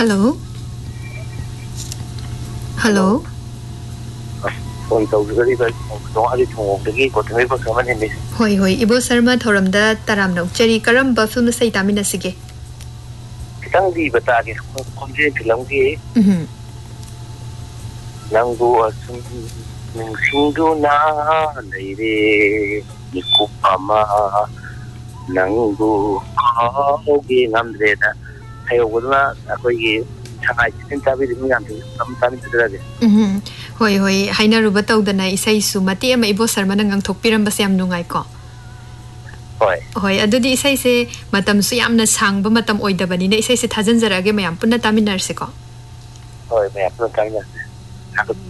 Hello. Hello. Phone tàu gửi về đó đi thùng cái của thằng ấy có số mình hình Hoi hoi Ibo Sharma thoramda taram nok cheri karam ba film sei tamina sige. Kitang di bata cái con gì film gì nang du asum nang singdu na lấy đi ikut ama nang du kau gi ngam de da theo cái là cái gì thằng ai chính ta bị đi ngam thì tâm tâm tự ra đấy Hoi hoi haina ruba tawdana isai su mati ama Ibo Sharma nang thokpiram ba siam nungai ko. Hoi adudi isai se matam su yamna sang ba matam oidabani na isai se thajan jarage mayam punna taminar se ko. Hoi mayam punna taminar